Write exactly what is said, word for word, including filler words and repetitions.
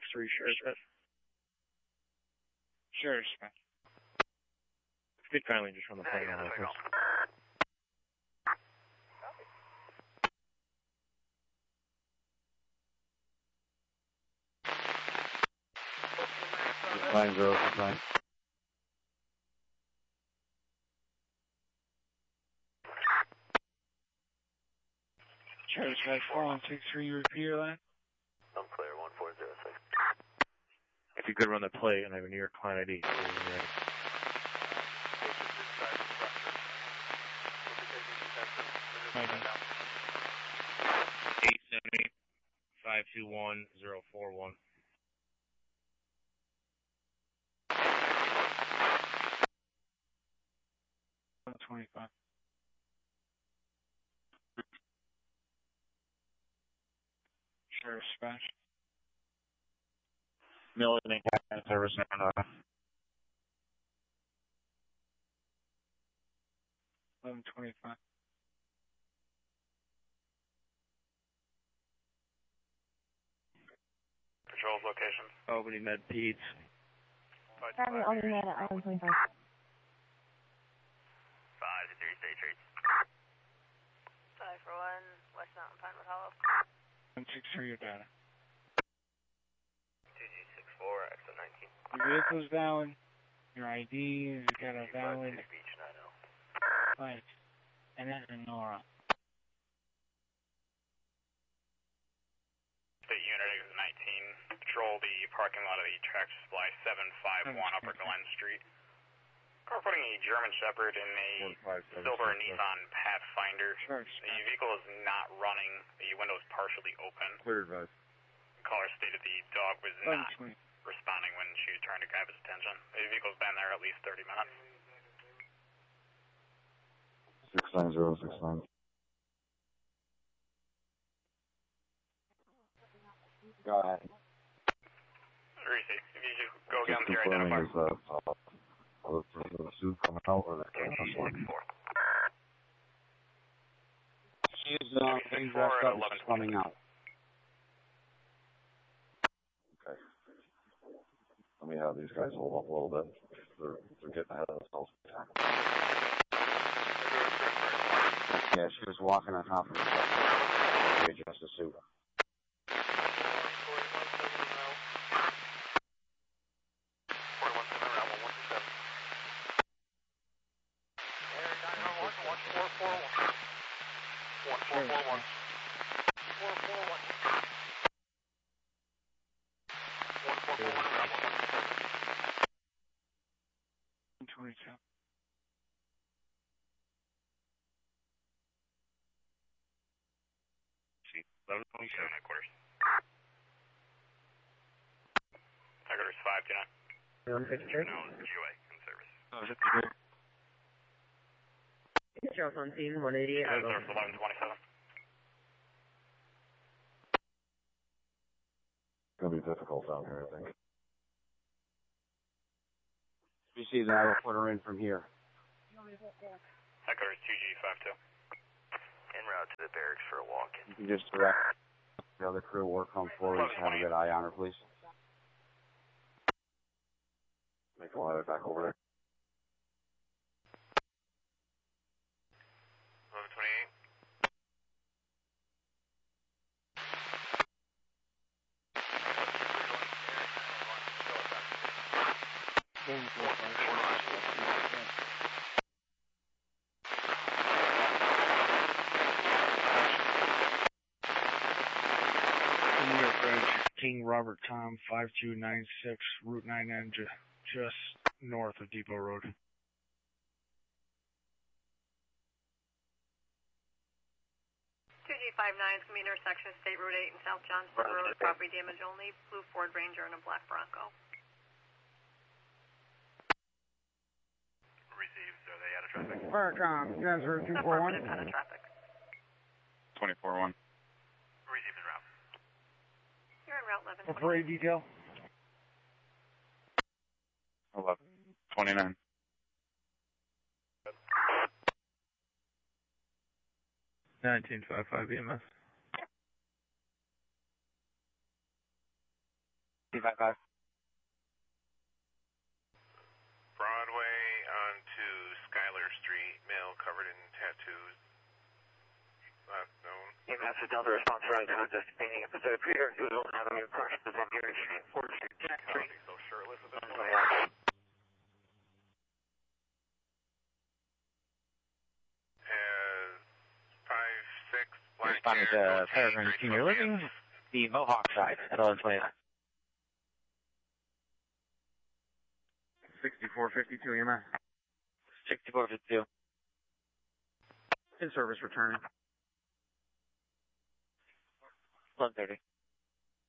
six three, Sheriff. Sheriff. If you could kindly just run the plane on this. Fine, girl, fine. Sheriff, four one six three, you repeat your line? I'm clear, one four zero six. If you could run the plate and I have a New York client I D. eight seventy, five two one, zero four one. one twenty-five. Sheriff Smash. Million and service and uh eleven twenty-five. Patrol's location. Albany Med Peds. Charlie, Albany Med at eleven twenty-five. five to three, state streets. five for one, West Mountain Pinewood Hollow. one six three, your data. two G six four, exit nineteen. Your vehicle's valid. Your I D has got a valid. Beach nine oh. Right. And that's a Nora. State Unit exit nineteen. Patrol the parking lot of the Tractor Supply seven five one Upper Glen Street. Car putting a German Shepherd in a silver Nissan Pathfinder. Sure, the vehicle is not running. The window is partially open. clear advice. Caller stated the dog was not responding when she was trying to grab his attention. The vehicle's been there at least thirty minutes. Six nine zero six nine. Go ahead. Reese, if you just go again with your identifier. Is, uh, uh, the suit coming out or the four. She's uh, being dressed up and she's coming out. Okay. Let me have these guys hold up a little bit. They're, they're getting ahead of themselves. Yeah, she was walking on top of the truck. Readjust the suit. twenty-two. eleven twenty-seven headquarters. Headquarters five two nine. one fifty-three. No, G O A in service. Oh, fifty-three. Sheriff on scene, one eighty-eight. Uh, service eleven twenty-seven. It's going to be difficult down here, I think. You see that, I'll put her in from here. Headquarters two G five two. En route to the barracks for a walk. You can just direct the other crew or come forward and have a good eye on her, please. Make a lot of it back over there. eleven twenty-eight. King Robert Tom, five two nine six, Route nine N, ju just north of Depot Road. two G five nine is going to be intersection of State Road eight and South Johnston Road, property damage only, blue Ford Ranger and a black Bronco. Received, are they out of traffic? Fire com, yes, sir, two four one. Out of traffic. twenty-four one. Received en route. You're en route eleven. For parade detail? eleven twenty-nine. nineteen fifty-five B M S. five five. Broadway onto Schuyler Street, male covered in tattoos. Last known. Yeah, that's a Delta response run to this painting episode. Peter, you will have a new crush to the nearest four two Jack three. So shirtless at this point. Has five six black Responding hair, to Peregrine Senior Living, the Mohawk side at eleven twenty-nine. sixty-four fifty-two E M S. sixty-four fifty-two. In service returning. eleven thirty.